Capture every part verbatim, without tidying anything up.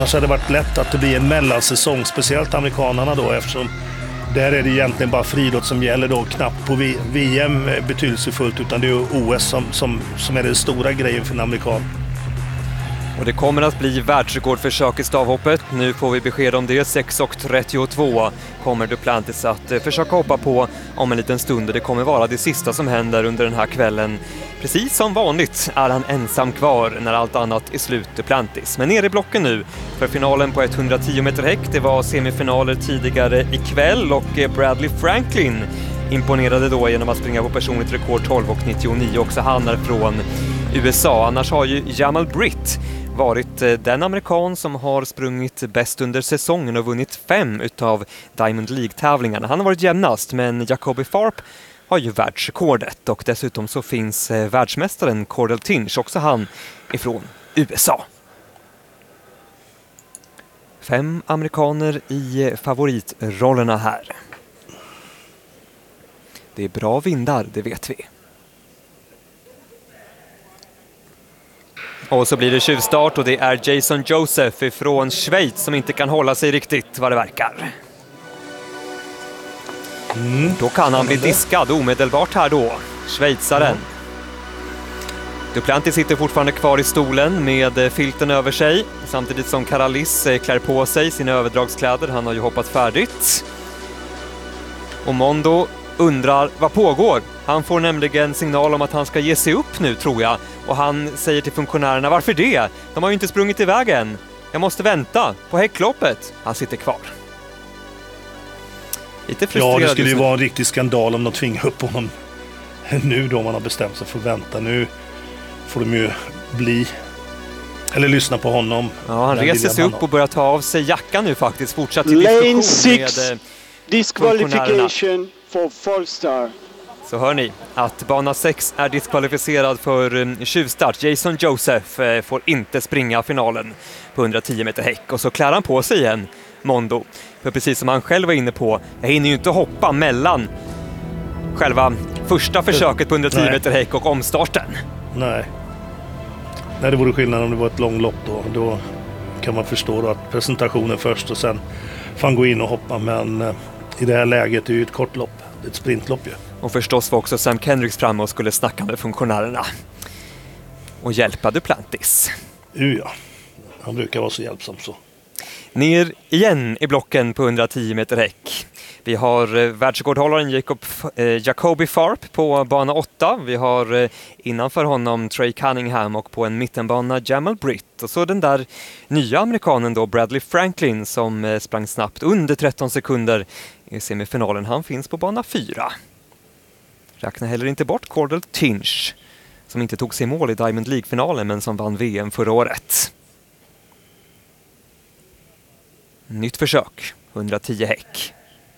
Annars hade det varit lätt att det blir en mellansäsong, speciellt amerikanerna då, eftersom där är det egentligen bara friidrott som gäller då, knappt på V M betydelsefullt, utan det är O S som, som, som är den stora grejen för en amerikan. Och det kommer att bli världsrekordförsök i stavhoppet. Nu får vi besked om det. sex trettiotvå kommer Duplantis att försöka hoppa på om en liten stund. Och det kommer vara det sista som händer under den här kvällen. Precis som vanligt är han ensam kvar när allt annat är slut, Duplantis. Men nere i blocken nu för finalen på etthundratio meter häck. Det var semifinaler tidigare ikväll och Bradley Franklin imponerade då genom att springa på personligt rekord tolv nittionio. Också han är från U S A. Annars har ju Jamal Britt varit den amerikan som har sprungit bäst under säsongen och vunnit fem utav Diamond League-tävlingarna. Han har varit jämnast, men Jacoby Farp har ju världsrekordet. Och dessutom så finns världsmästaren Cordell Tinch, också han ifrån U S A. Fem amerikaner i favoritrollerna här. Det är bra vindar, det vet vi. Och så blir det tjuvstart och det är Jason Joseph från Schweiz som inte kan hålla sig riktigt vad det verkar. Mm. Då kan han bli diskad omedelbart här då, schweizaren. Mm. Duplantis sitter fortfarande kvar i stolen med filten över sig, samtidigt som Karalis klär på sig sina överdragskläder. Han har ju hoppat färdigt. Och Mondo undrar vad pågår. Han får nämligen signal om att han ska ge sig upp nu, tror jag. Och han säger till funktionärerna, varför det? De har ju inte sprungit i vägen. Jag måste vänta på häckloppet. Han sitter kvar. Lite frustrerad. Ja, det skulle ju vara en riktig skandal om de tvingar upp honom nu då man har bestämt sig för att vänta. Nu får de ju bli, eller lyssna på honom. Ja, han reser sig upp och börjar ta av sig jackan nu faktiskt. Fortsatt till Lane diskussion six, med disqualification for Falstar. Så hör ni att bana sex är diskvalificerad för tjuvstart. Jason Joseph får inte springa finalen på etthundratio meter häck. Och så klär han på sig igen, Mondo. För precis som han själv var inne på, jag hinner ju inte hoppa mellan själva första försöket på etthundratio meter häck och omstarten. Nej. Nej, det vore skillnad om det var ett långlopp då. Då kan man förstå då att presentationen först och sen får han gå in och hoppa. Men eh, i det här läget är det ju ett kort lopp. Det är ett sprintlopp ju. Och förstås var också Sam Kendricks framme och skulle snacka med funktionärerna. Och hjälpa Duplantis. Uh, ja, han brukar vara så hjälpsam så. Ner igen i blocken på etthundratio meter häck. Vi har eh, världsrekordhållaren Jacob, eh, Jacoby Farp på bana åtta. Vi har eh, innanför honom Trey Cunningham och på en mittenbana Jamal Britt. Och så den där nya amerikanen då, Bradley Franklin, som eh, sprang snabbt under tretton sekunder i semifinalen. Han finns på bana fyra. Räknar heller inte bort Cordell Tinch, som inte tog sig mål i Diamond League-finalen men som vann V M förra året. Nytt försök, etthundratio häck.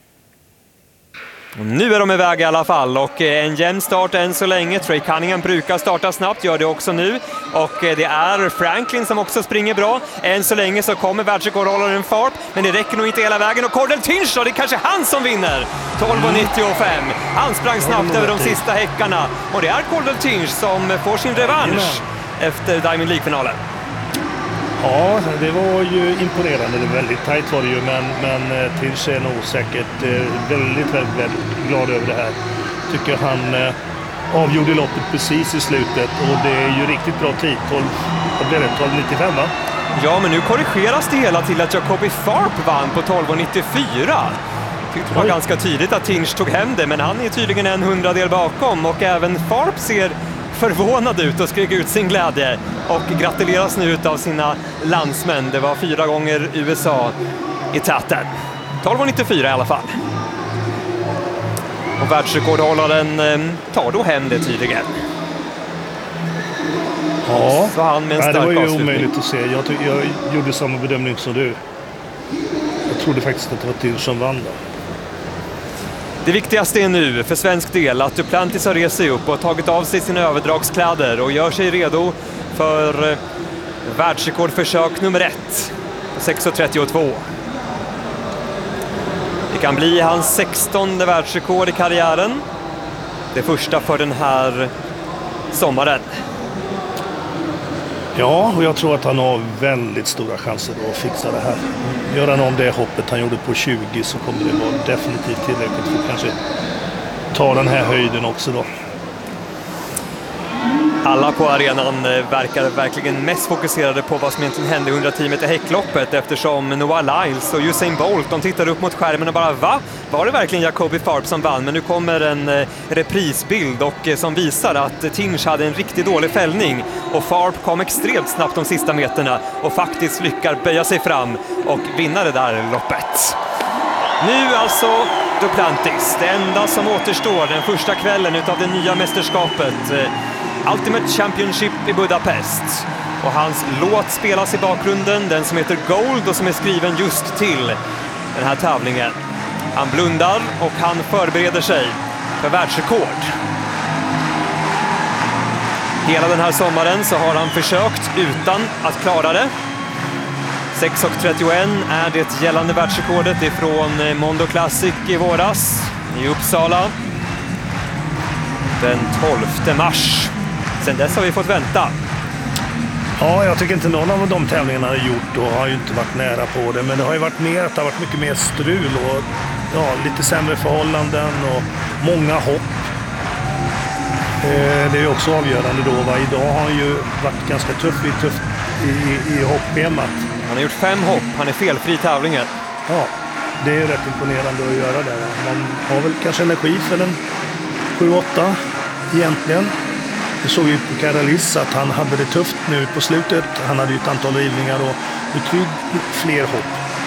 Och nu är de iväg i alla fall och en jämn start än så länge. Trey Cunningham brukar starta snabbt, gör det också nu. Och det är Franklin som också springer bra. Än så länge så kommer världsrekordhållaren Farp, men det räcker nog inte hela vägen. Och Cordell Tinch då, det är kanske han som vinner. tolv nittiofem. Han sprang snabbt över de sista häckarna. Och det är Cordell Tinch som får sin revansch efter Diamond League-finalen. Ja, det var ju imponerande. Det var väldigt tajt var det ju, men, men Tinch är nog säkert eh, väldigt, väldigt, väldigt glad över det här. Tycker han eh, avgjorde loppet precis i slutet och det är ju riktigt bra tid. tolv, vad blev det? tolv nittiofem, va? Ja, men nu korrigeras det hela till att Jacoby Farp vann på tolv nittiofyra. Det var ganska tydligt att Tinch tog hem det, men han är tydligen en hundradel bakom och även Farp ser förvånad ut och skrek ut sin glädje och gratuleras nu av sina landsmän. Det var fyra gånger U S A i täten. tolv nittiofyra i alla fall. Och världsrekordhållaren tar då hem det tydligen. Ja, så han med en stark nej, det var ju avslutning. Omöjligt att se. Jag, jag gjorde samma bedömning som du. Jag trodde faktiskt att det var Tinch som vann då. Det viktigaste är nu för svensk del att Duplantis har rest sig upp och tagit av sig sina överdragskläder och gör sig redo för världsrekordförsök nummer ett, sex trettiotvå. Det kan bli hans sextonde världsrekord i karriären. Det första för den här sommaren. Ja, och jag tror att han har väldigt stora chanser att fixa det här. Gör han om det hoppet han gjorde på tjugo så kommer det vara definitivt tillräckligt för att kanske ta den här höjden också då. Alla på arenan verkar verkligen mest fokuserade på vad som egentligen hände i hundratio meter häckloppet, eftersom Noah Lyles och Usain Bolt, de tittar upp mot skärmen och bara va? Var det verkligen Jacoby Tharp som vann? Men nu kommer en reprisbild och som visar att Tinch hade en riktigt dålig fällning och Tharp kom extremt snabbt de sista meterna och faktiskt lyckas böja sig fram och vinna det där loppet. Nu alltså Duplantis, det enda som återstår den första kvällen utav det nya mästerskapet Ultimate Championship i Budapest. Och hans låt spelas i bakgrunden, den som heter Gold och som är skriven just till den här tävlingen. Han blundar och han förbereder sig för världsrekord. Hela den här sommaren så har han försökt utan att klara det. sex trettioett är det gällande världsrekordet ifrån Mondo Classic i våras i Uppsala den tolfte mars. Sen dess har vi fått vänta. Ja, jag tycker inte någon av de tävlingarna har gjort och har ju inte varit nära på det. Men det har ju varit mer att det har varit mycket mer strul och ja, lite sämre förhållanden och många hopp. Eh, det är ju också avgörande då. Va? Idag har han ju varit ganska tuff i, tuff i, i, i hoppschemat. Han har gjort fem hopp. Han är felfri i tävlingen. Ja, det är rätt imponerande att göra det. Man har väl kanske energi för en sju åtta egentligen. Vi såg ju på Karalis att han hade det tufft nu på slutet. Han hade ju ett antal rivningar och betydligt fler hopp.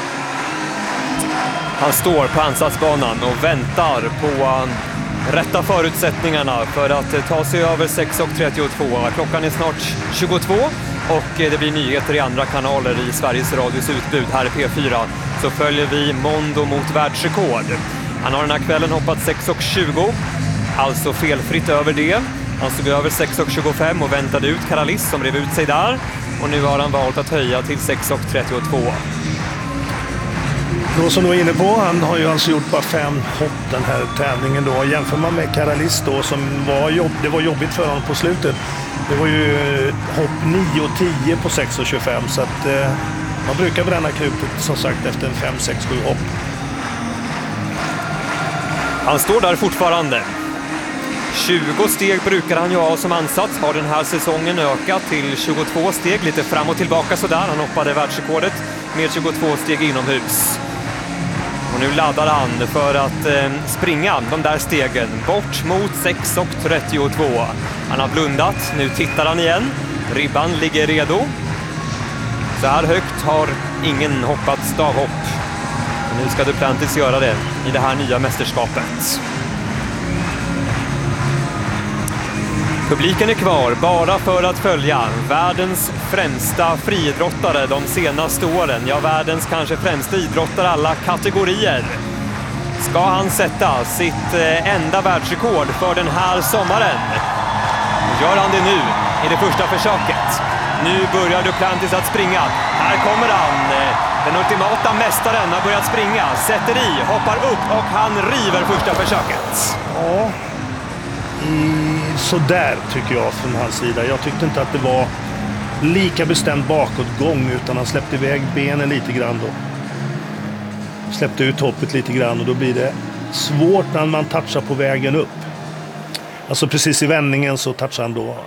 Han står på ansatsbanan och väntar på rätta förutsättningarna för att ta sig över sex trettiotvå. Klockan är snart tjugotvå och det blir nyheter i andra kanaler i Sveriges Radios utbud. Här i P fyra så följer vi Mondo mot världsrekord. Han har den här kvällen hoppat sex tjugo, alltså felfritt över det. Han stod över sex tjugofem och väntade ut Karalis som rev ut sig där. Och nu har han valt att höja till sex trettiotvå. Då som du var inne på, han har ju alltså gjort bara fem hopp den här tävlingen då. Jämför man med Karalis då som var jobb, det var jobbigt för honom på slutet. Det var ju hopp nio och tio på sex tjugofem så att eh, man brukar bränna krutet som sagt efter en fem sex sju hopp. Han står där fortfarande. tjugo steg brukar han ju ha som ansats. Har den här säsongen ökat till tjugotvå steg, lite fram och tillbaka sådär. Han hoppade världsrekordet med tjugotvå steg inomhus. Och nu laddar han för att eh, springa de där stegen bort mot sex trettiotvå. Han har blundat, nu tittar han igen. Ribban ligger redo. Så här högt har ingen hoppat stavhopp. Och nu ska Duplantis göra det i det här nya mästerskapet. Publiken är kvar bara för att följa världens främsta friidrottare de senaste åren. Ja, världens kanske främsta idrottare alla kategorier. Ska han sätta sitt enda världsrekord för den här sommaren? Gör han det nu i det första försöket? Nu börjar Duplantis att springa. Här kommer han. Den ultimata mästaren har börjat springa. Sätter i, hoppar upp och han river första försöket. Ja. Mm, så där tycker jag från hans sida. Jag tyckte inte att det var lika bestämd bakåtgång utan han släppte iväg benen lite grann då. Släppte ut hoppet lite grann och då blir det svårt när man touchar på vägen upp. Alltså precis i vändningen så touchar han då.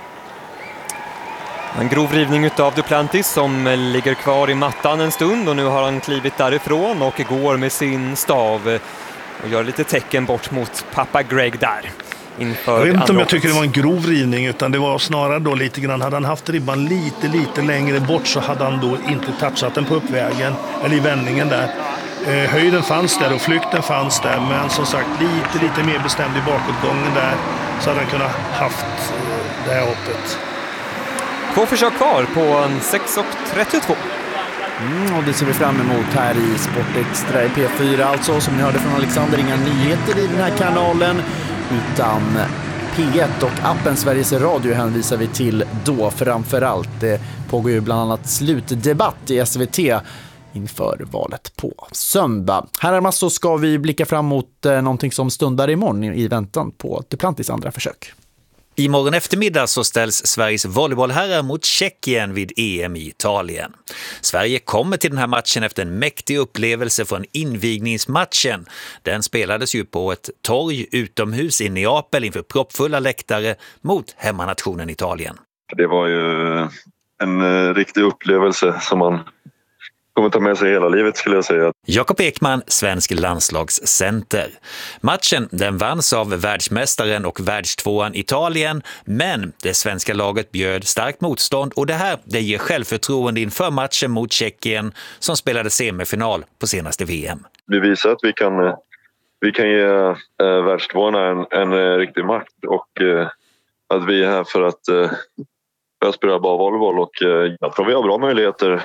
En grov rivning av Duplantis som ligger kvar i mattan en stund och nu har han klivit därifrån och går med sin stav och gör lite tecken bort mot pappa Greg där. Jag vet inte om jag tycker det var en grov rivning utan det var snarare då lite grann. Hade han haft ribban lite lite längre bort så hade han då inte touchat den på uppvägen eller i vändningen där. Eh, höjden fanns där och flykten fanns där men som sagt lite lite mer bestämd i bakåtgången där så hade han kunnat haft eh, det här hoppet. Två försök kvar på sex trettiotvå. Mm, och det ser vi fram emot här i Sport Extra i P fyra alltså. Som ni hörde från Alexander, inga nyheter i den här kanalen utan P ett och appen Sveriges Radio hänvisar vi till då framförallt. Det pågår ju bland annat slutdebatt i S V T inför valet på söndag. Här så ska vi blicka fram mot eh, någonting som stundar imorgon i väntan på Duplantis andra försök. Imorgon eftermiddag så ställs Sveriges volleybollherrar mot Tjeckien vid E M i Italien. Sverige kommer till den här matchen efter en mäktig upplevelse från invigningsmatchen. Den spelades ju på ett torg utomhus i Neapel inför proppfulla läktare mot hemmanationen Italien. Det var ju en riktig upplevelse som man kommer ta med sig hela livet, skulle jag säga. Jakob Ekman, svensk landslagscenter. Matchen den vanns av världsmästaren och världstvåan Italien, men det svenska laget bjöd starkt motstånd och det här det ger självförtroende inför matchen mot Tjeckien som spelade semifinal på senaste V M. Vi visar att vi kan, vi kan ge äh, världstvåarna en, en riktig makt och äh, att vi är här för att, äh, för att spela bra volleyboll och äh, jag tror vi har bra möjligheter.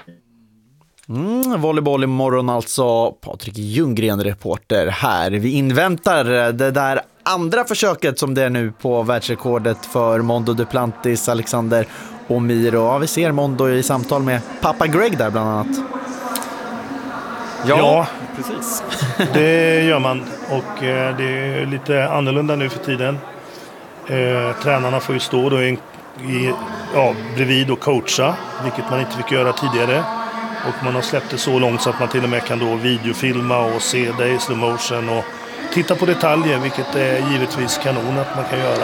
Mm, volleyboll imorgon alltså. Patrik Ljunggren, reporter här. Vi inväntar det där andra försöket som det är nu på världsrekordet för Mondo Duplantis, Alexander Omiro. Ja, vi ser Mondo i samtal med pappa Greg där bland annat. Ja, ja precis. Det gör man och eh, det är lite annorlunda nu för tiden. Eh, tränarna får ju stå då i, i, ja, bredvid och coacha, vilket man inte fick göra tidigare. Och man har släppt det så långt så att man till och med kan då videofilma och se det i slow motion och titta på detaljer, vilket är givetvis kanon att man kan göra.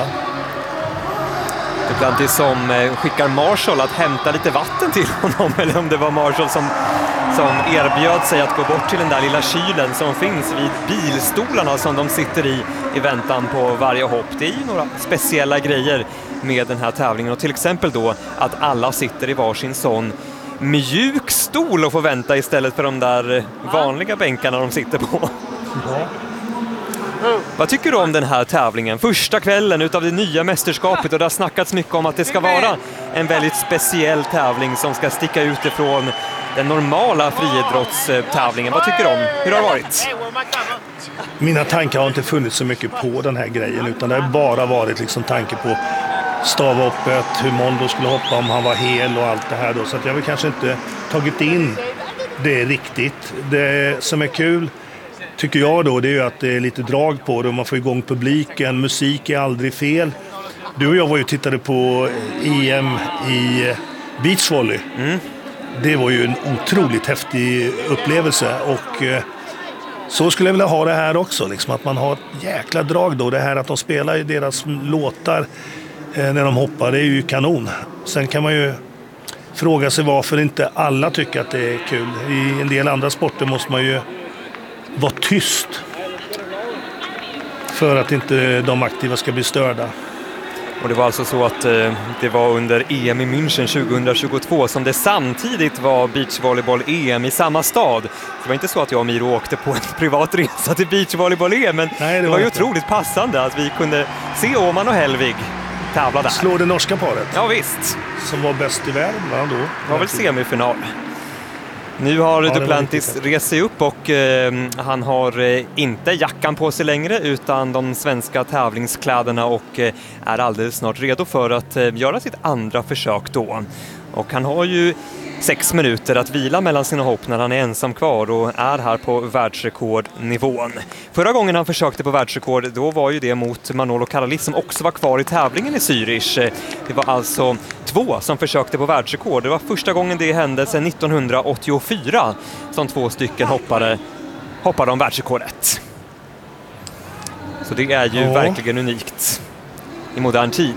Det är alltid som skickar Marshall att hämta lite vatten till honom, eller om det var Marshall som, som erbjöd sig att gå bort till den där lilla kylen som finns vid bilstolarna som de sitter i i väntan på varje hopp. Det är ju några speciella grejer med den här tävlingen och till exempel då att alla sitter i varsin sån mjuk stol och får vänta istället för de där vanliga bänkarna de sitter på. Ja. Vad tycker du om den här tävlingen? Första kvällen utav det nya mästerskapet och det har snackats mycket om att det ska vara en väldigt speciell tävling som ska sticka ut ifrån den normala friidrottstävlingen. Vad tycker du om? Hur har det varit? Mina tankar har inte funnits så mycket på den här grejen utan det har bara varit liksom tanke på stavhoppet, hur Mondo skulle hoppa om han var hel och allt det här då. Så att jag har kanske inte tagit in det riktigt. Det som är kul tycker jag då det är ju att det är lite drag på det och man får igång publiken. Musik är aldrig fel. Du och jag var ju och tittade på E M i beachvolley. Mm. Det var ju en otroligt häftig upplevelse och så skulle jag vilja ha det här också. Liksom, att man har ett jäkla drag då. Det här att de spelar i deras låtar när de hoppar, det är ju kanon. Sen kan man ju fråga sig varför inte alla tycker att det är kul. I en del andra sporter måste man ju vara tyst för att inte de aktiva ska bli störda. Och det var alltså så att eh, det var under E M i München tjugohundratjugotvå som det samtidigt var beachvolleyboll-E M i samma stad. Det var inte så att jag och Miro åkte på en privat resa till beachvolleyboll-E M, men Nej, det, det var, var ju otroligt passande att vi kunde se Åman och Helvig tävla där. Slå det norska paret. Ja visst. Som var bäst i världen då. Det var väl semifinal. Nu har ja, Duplantis rest sig upp och eh, han har eh, inte jackan på sig längre utan de svenska tävlingskläderna och eh, är alldeles snart redo för att eh, göra sitt andra försök då. Och han har ju sex minuter att vila mellan sina hopp när han är ensam kvar och är här på världsrekordnivån. Förra gången han försökte på världsrekord då var ju det mot Manolo Karalis som också var kvar i tävlingen i Zürich. Det var alltså två som försökte på världsrekord. Det var första gången det hände sedan nittonhundraåttiofyra som två stycken hoppade, hoppade om världsrekordet. Så det är ju ja. verkligen unikt i modern tid.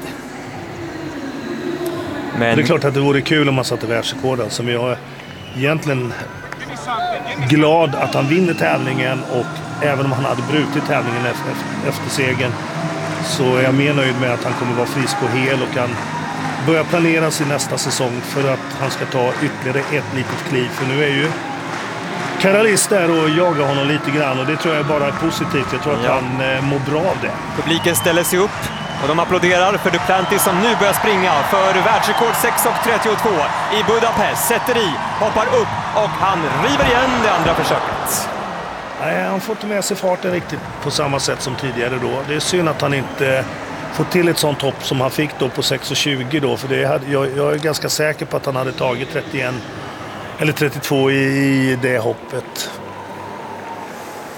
Men det är klart att det vore kul om man satte världsrekord. Alltså, men jag är egentligen glad att han vinner tävlingen och även om han hade brutit tävlingen efter, efter segern så är jag mer nöjd med att han kommer vara frisk och hel och kan börja planera sin nästa säsong för att han ska ta ytterligare ett litet kliv. För nu är ju Karalis där och jagar honom lite grann och det tror jag bara är positivt. Jag tror att ja. han eh, mår bra av det. Publiken ställer sig upp. Och de applåderar för Duplantis som nu börjar springa för världsrekord sex trettiotvå i Budapest. Sätter i, hoppar upp och han river igen det andra försöket. Nej, han får inte med sig farten riktigt på samma sätt som tidigare då. Det är synd att han inte får till ett sånt hopp som han fick då på sex tjugo då. För det hade, jag, jag är ganska säker på att han hade tagit trettioen eller trettiotvå i, i det hoppet.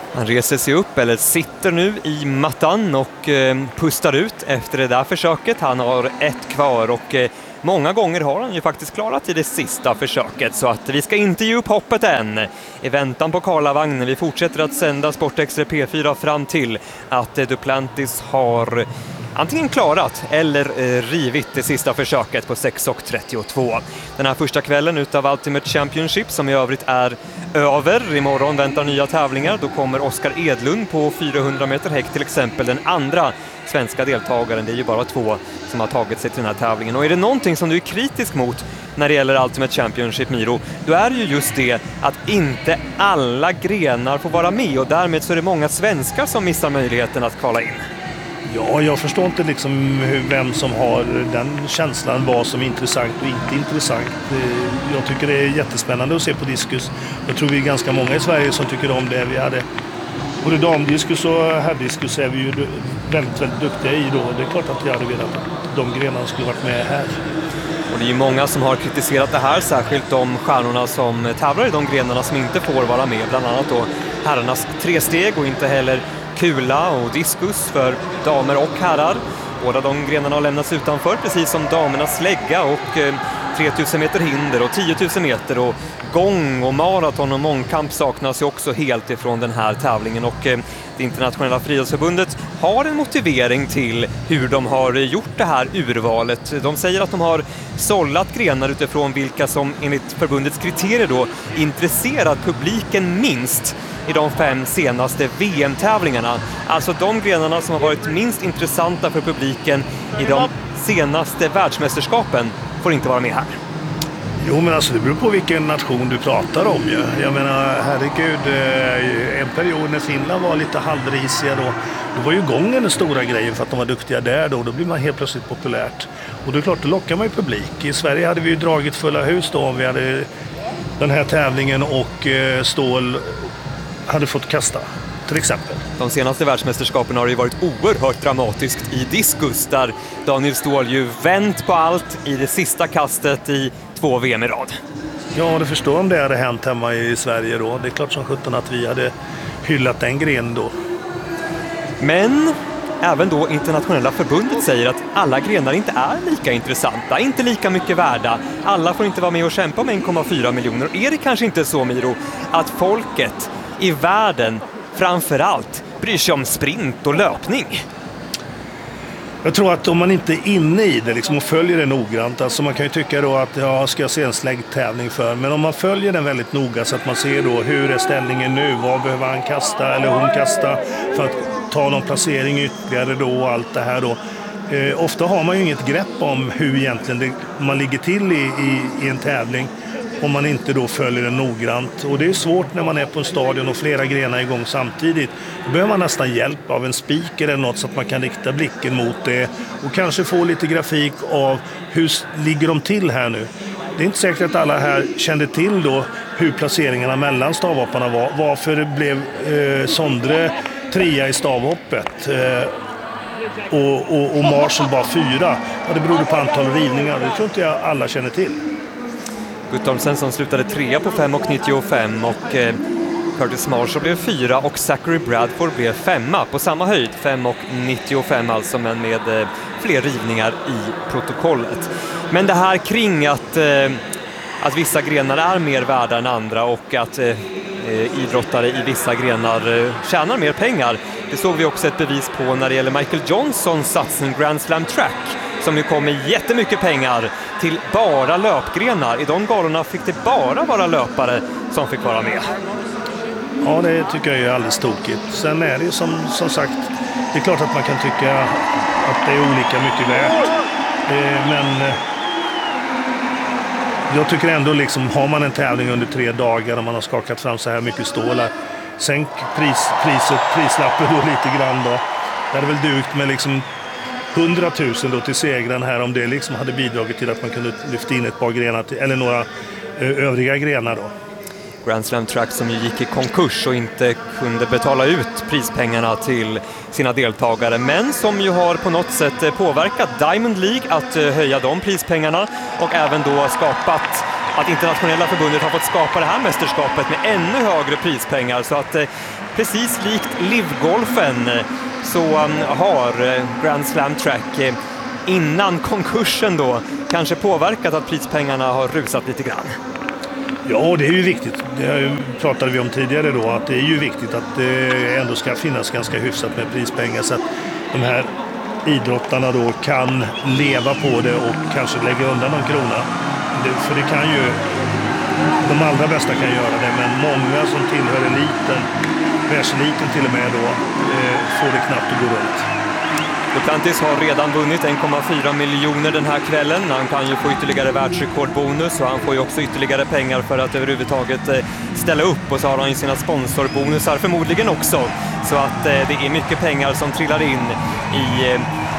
Han reser sig upp, eller sitter nu i mattan och eh, pustar ut efter det där försöket. Han har ett kvar och eh, många gånger har han ju faktiskt klarat i det sista försöket. Så att vi ska inte ge upp hoppet än i väntan på Karlavagnen. Vi fortsätter att sända Sportextra P fyra fram till att eh, Duplantis har antingen klarat eller eh, rivit det sista försöket på sex och trettiotvå. Den här första kvällen utav Ultimate Championship, som i övrigt är över. Imorgon väntar nya tävlingar. Då kommer Oskar Edlund på fyrahundra meter häck till exempel, den andra svenska deltagaren. Det är ju bara två som har tagit sig till den här tävlingen. Och är det någonting som du är kritisk mot när det gäller Ultimate Championship, Miro, då är det ju just det att inte alla grenar får vara med, och därmed så är det många svenskar som missar möjligheten att kvala in. Ja, jag förstår inte liksom vem som har den känslan, vad som är intressant och inte intressant. Jag tycker det är jättespännande att se på diskus. Jag tror vi är ganska många i Sverige som tycker om det. Vi hade både damdiskus och herrdiskus är vi ju väldigt, väldigt duktiga i då. Det är klart att vi hade velat att de grenarna skulle varit med här. Och det är ju många som har kritiserat det här, särskilt de stjärnorna som tävlar i de grenarna som inte får vara med. Bland annat då herrarnas tresteg och inte heller kula och diskus för damer och herrar. Båda de grenarna har lämnats utanför, precis som damernas slägga och eh, tretusen meter hinder och tiotusen meter, och gång och maraton och mångkamp saknas ju också helt ifrån den här tävlingen. Och eh, det internationella friidrottsförbundet har en motivering till hur de har gjort det här urvalet. De säger att de har sållat grenar utifrån vilka som enligt förbundets kriterier då intresserat publiken minst i de fem senaste V M-tävlingarna. Alltså de grenarna som har varit minst intressanta för publiken i de senaste världsmästerskapen får inte vara med här. Jo, men alltså det beror på vilken nation du pratar om ju. Jag menar, herregud, en period när Finland var lite halvrisiga då, då var ju gången den stora grejen för att de var duktiga där då. Då blir man helt plötsligt populärt. Och det är klart, då lockar man ju publik. I Sverige hade vi ju dragit fulla hus då om vi hade den här tävlingen och Ståhl hade fått kasta, till exempel. De senaste världsmästerskapen har det ju varit oerhört dramatiskt i diskus, där Daniel Ståhl ju vänt på allt i det sista kastet i två V M i rad. Ja, det förstår om det hade hänt hemma i Sverige då. Det är klart som sjutton att vi hade hyllat den grenen då. Men även då internationella förbundet säger att alla grenar inte är lika intressanta, inte lika mycket värda. Alla får inte vara med och kämpa om en komma fyra miljoner. Är det kanske inte så, Miro, att folket i världen framförallt bryr sig om sprint och löpning? Jag tror att om man inte är inne i det liksom och följer det noggrant, alltså man kan ju tycka då att jag ska se en släggtävling för, men om man följer den väldigt noga så att man ser då hur är ställningen nu, vad behöver han kasta eller hon kasta för att ta någon placering ytterligare då och allt det här då. Eh, ofta har man ju inget grepp om hur egentligen det, man ligger till i, i, i en tävling om man inte då följer den noggrant. Och det är svårt när man är på en stadion och flera grenar igång samtidigt. Då behöver man nästan hjälp av en speaker eller något så att man kan rikta blicken mot det och kanske få lite grafik av hur ligger de till här nu. Det är inte säkert att alla här kände till då hur placeringarna mellan stavhopparna var. Varför det blev eh, Sondre trea i stavhoppet eh, och, och, och Marshall bara fyra. Ja, det berodde på antal rivningar. Det tror inte jag alla känner till. Guttormsen som slutade trea på fem och nittiofem och eh, Curtis Marshall blev fyra och Zachary Bradford blev femma på samma höjd, fem och nittiofem alltså, men med eh, fler rivningar i protokollet. Men det här kring att, eh, att vissa grenar är mer värda än andra och att eh, idrottare i vissa grenar eh, tjänar mer pengar, det såg vi också ett bevis på när det gäller Michael Johnsons satsning Grand Slam Track, som ju kom med jättemycket pengar till bara löpgrenar. I de galorna fick det bara vara löpare som fick vara med. Ja, det tycker jag är alldeles tokigt. Sen är det ju som, som sagt, det är klart att man kan tycka att det är olika mycket värt. Eh, men eh, jag tycker ändå liksom, har man en tävling under tre dagar och man har skakat fram så här mycket stålar, sänk pris, priset, prislappen då lite grann då. Det hade väl dugt med liksom hundratusen då till segran här om det liksom hade bidragit till att man kunde lyfta in ett par grenar till, eller några ö, övriga grenar då. Grand Slam Track som ju gick i konkurs och inte kunde betala ut prispengarna till sina deltagare, men som ju har på något sätt påverkat Diamond League att höja de prispengarna och även då skapat att internationella förbundet har fått skapa det här mästerskapet med ännu högre prispengar, så att precis likt livgolfen så har Grand Slam Track innan konkursen då kanske påverkat att prispengarna har rusat lite grann. Ja, det är ju viktigt. Det pratade vi om tidigare då, att det är ju viktigt att det ändå ska finnas ganska hyfsat med prispengar så att de här idrottarna då kan leva på det och kanske lägga undan någon krona. Det, för det kan ju, de allra bästa kan göra det, men många som tillhör eliten, världseliten till och med då, eh, får det knappt att gå runt. Duplantis har redan vunnit en komma fyra miljoner den här kvällen. Han kan ju få ytterligare världsrekordbonus och han får ju också ytterligare pengar för att överhuvudtaget ställa upp, och så har han ju sina sponsorbonusar förmodligen också. Så att det är mycket pengar som trillar in i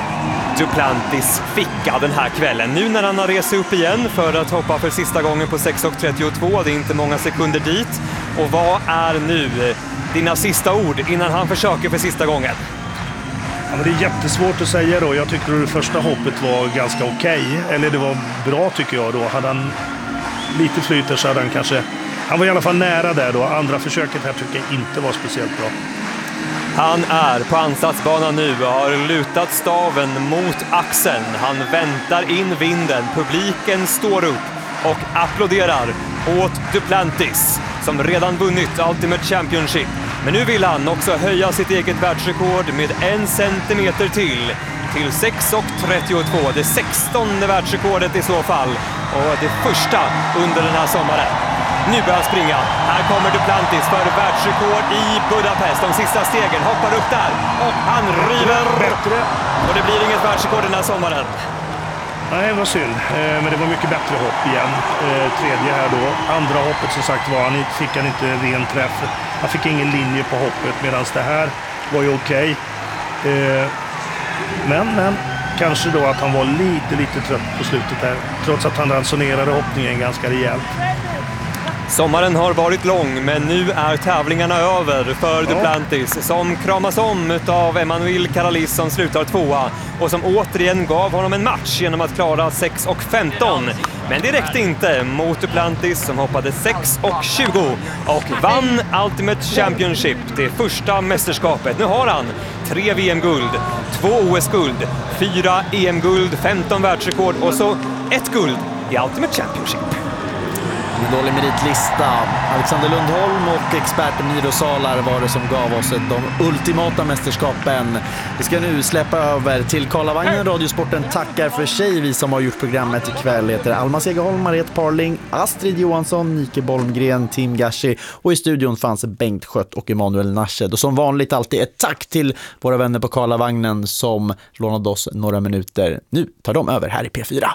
Duplantis ficka den här kvällen. Nu när han har rest upp igen för att hoppa för sista gången på sex trettiotvå, det är inte många sekunder dit. Och vad är nu dina sista ord innan han försöker för sista gången? Ja, men det är jättesvårt att säga då. Jag tycker att det första hoppet var ganska okej. Eller det var bra tycker jag då. Hade han lite flyter så hade han kanske... Han var i alla fall nära där då. Andra försöket här tycker jag inte var speciellt bra. Han är på ansatsbanan nu och har lutat staven mot axeln. Han väntar in vinden. Publiken står upp och applåderar åt Duplantis som redan vunnit Ultimate Championship. Men nu vill han också höja sitt eget världsrekord med en centimeter till, till sex trettiotvå. Det sextonde världsrekordet i så fall, och det första under den här sommaren. Nu börjar han springa. Här kommer Duplantis för världsrekord i Budapest. De sista stegen, hoppar upp där och han river. Bättre. Och det blir inget världsrekord den här sommaren. Nej, det var synd. Men det var mycket bättre hopp igen. Tredje här då. Andra hoppet som sagt var, han fick han inte ren träff. Han fick ingen linje på hoppet, medan det här var ju okej. Men, men kanske då att han var lite, lite trött på slutet här. Trots att han ransonerade hoppningen ganska rejält. Sommaren har varit lång, men nu är tävlingarna över för Duplantis som kramas om av Emmanuel Caralis som slutar tvåa och som återigen gav honom en match genom att klara sex femton. Men det räckte inte mot Duplantis som hoppade sex tjugo och vann Ultimate Championship, det första mästerskapet. Nu har han tre V M-guld, två O S-guld, fyra E M-guld, femton världsrekord och så ett guld i Ultimate Championship. En dålig meritlista. Alexander Lundholm och experten Miro Salar var det som gav oss de ultimata mästerskapen. Vi ska nu släppa över till Karlavagnen. Radiosporten tackar för sig. Vi som har gjort programmet ikväll heter Alma Segerholm, Mariette Parling, Astrid Johansson, Nike Bolmgren, Tim Gashi, och i studion fanns Bengt Skött och Emanuel Nasched. Och som vanligt alltid ett tack till våra vänner på Karlavagnen som lånade oss några minuter. Nu tar de över här i P fyra.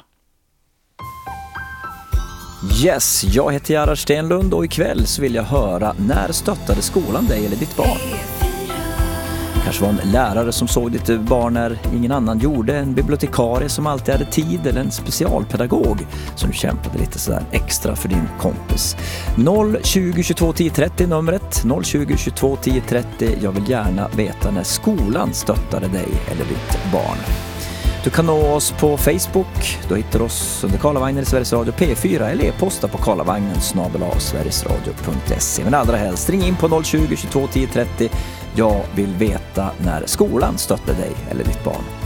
Yes, jag heter Gerhard Stenlund och ikväll så vill jag höra, när stöttade skolan dig eller ditt barn? Kanske var en lärare som såg ditt barn när ingen annan gjorde, en bibliotekarie som alltid hade tid eller en specialpedagog som kämpade lite sådär extra för din kompis. noll tjugo tjugotvå tio trettio numret, noll tjugo tjugotvå tio trettio. Jag vill gärna veta när skolan stöttade dig eller ditt barn. Du kan nå oss på Facebook, då hittar du oss under Karlavagnen i Sveriges Radio P fyra eller e-posta på karlavagnen snabel-a sverigesradio punkt se. Men allra helst ring in på noll tjugo tjugotvå tio trettio. Jag vill veta när skolan stötte dig eller ditt barn.